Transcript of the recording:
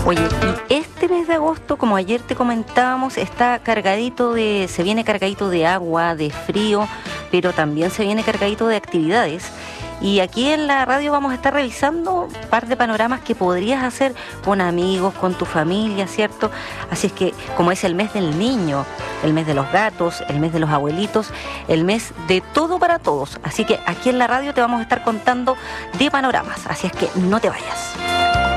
Oye, y este mes de agosto, como ayer te comentábamos, se viene cargadito de agua, de frío, pero también se viene cargadito de actividades. Y aquí en la radio vamos a estar revisando un par de panoramas que podrías hacer con amigos, con tu familia, ¿cierto? Así es que, como es el mes del niño, el mes de los gatos, el mes de los abuelitos, el mes de todo para todos. Así que aquí en la radio te vamos a estar contando de panoramas. Así es que no te vayas.